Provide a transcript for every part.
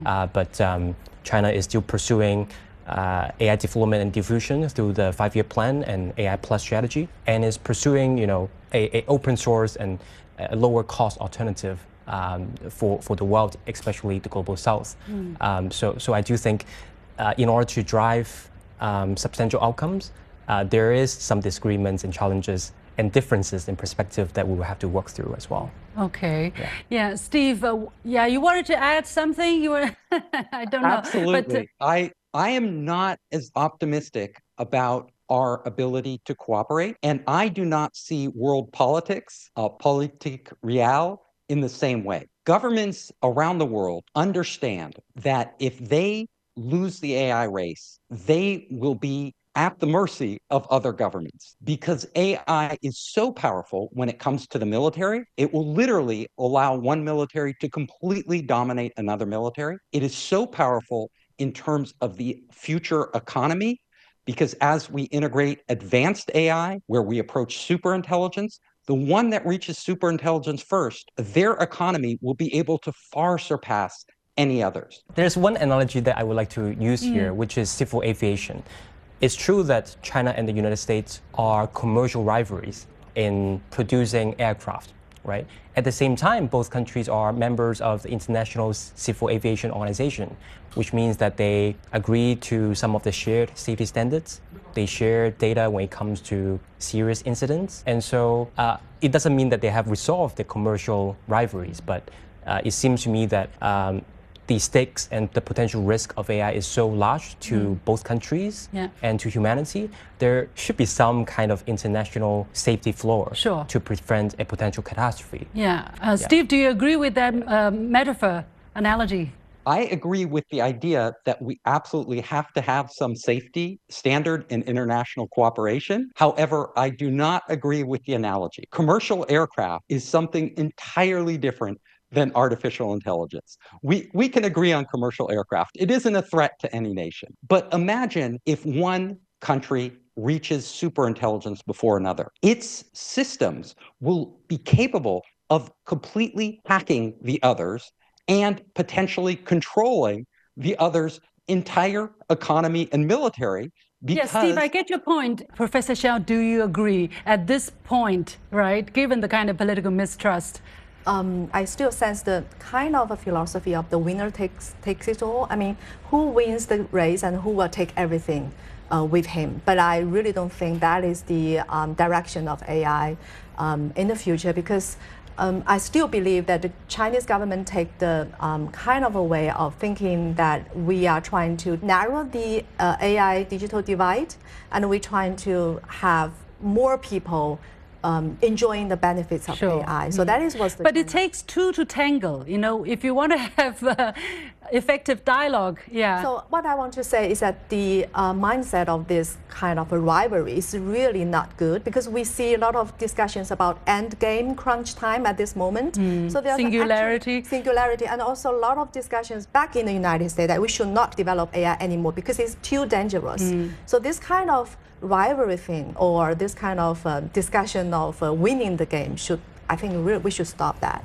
but China is still pursuing AI development and diffusion through the 5-year plan and AI Plus strategy, and is pursuing, a open source and a lower cost alternative for the world, especially the global south. So I do think in order to drive substantial outcomes, there is some disagreements and challenges and differences in perspective that we will have to work through as well. Okay. Yeah, Steve, you wanted to add something? You were, I don't know. Absolutely. But, I am not as optimistic about our ability to cooperate, and I do not see world politics, politique real, in the same way. Governments around the world understand that if they lose the AI race, they will be at the mercy of other governments, because AI is so powerful when it comes to the military. It will literally allow one military to completely dominate another military. It is so powerful in terms of the future economy, because as we integrate advanced AI, where we approach superintelligence, the one that reaches superintelligence first, their economy will be able to far surpass any others. There's one analogy that I would like to use here, which is civil aviation. It's true that China and the United States are commercial rivalries in producing aircraft, right? At the same time, both countries are members of the International Civil Aviation Organization, which means that they agree to some of the shared safety standards. They share data when it comes to serious incidents. And so it doesn't mean that they have resolved the commercial rivalries, but it seems to me that the stakes and the potential risk of AI is so large to both countries and to humanity, there should be some kind of international safety floor to prevent a potential catastrophe. Steve, do you agree with that metaphor, analogy? I agree with the idea that we absolutely have to have some safety standard in international cooperation. However, I do not agree with the analogy. Commercial aircraft is something entirely different than artificial intelligence. We can agree on commercial aircraft. It isn't a threat to any nation. But imagine if one country reaches superintelligence before another. Its systems will be capable of completely hacking the others and potentially controlling the other's entire economy and military. Yes, Steve, I get your point. Professor Xiao, do you agree at this point, right, given the kind of political mistrust? I still sense the kind of a philosophy of the winner takes it all. I mean, who wins the race and who will take everything with him. But I really don't think that is the direction of AI in the future, because I still believe that the Chinese government take the kind of a way of thinking that we are trying to narrow the AI digital divide, and we're trying to have more people enjoying the benefits of AI. So that is what's the But it takes two to tangle, if you want to have effective dialogue. So what I want to say is that the mindset of this kind of a rivalry is really not good, because we see a lot of discussions about end game crunch time at this moment. So there's singularity, and also a lot of discussions back in the United States that we should not develop AI anymore because it's too dangerous. So this kind of rivalry thing, or this kind of discussion of winning the game, I think we should stop that.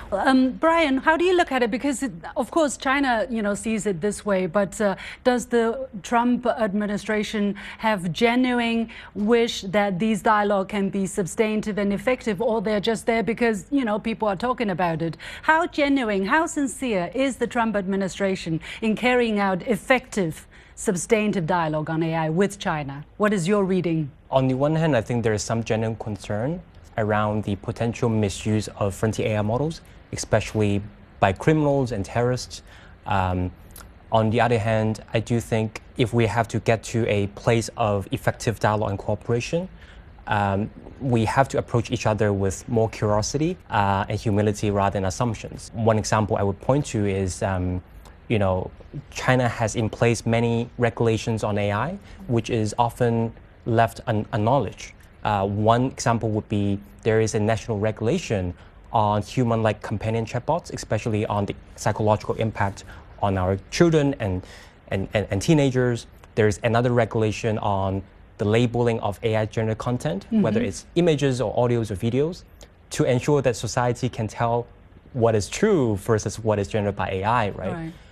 Brian, how do you look at it? Because of course China, sees it this way, but does the Trump administration have genuine wish that these dialogue can be substantive and effective, or they're just there because people are talking about it? How genuine, how sincere is the Trump administration in carrying out effective substantive dialogue on AI with China? What is your reading? On the one hand, I think there is some genuine concern around the potential misuse of frontier AI models, especially by criminals and terrorists. On the other hand, I do think if we have to get to a place of effective dialogue and cooperation, we have to approach each other with more curiosity and humility rather than assumptions. One example I would point to is China has in place many regulations on AI, which is often left unacknowledged. One example would be there is a national regulation on human-like companion chatbots, especially on the psychological impact on our children and teenagers. There's another regulation on the labeling of AI-generated content, whether it's images or audios or videos, to ensure that society can tell what is true versus what is generated by AI, right?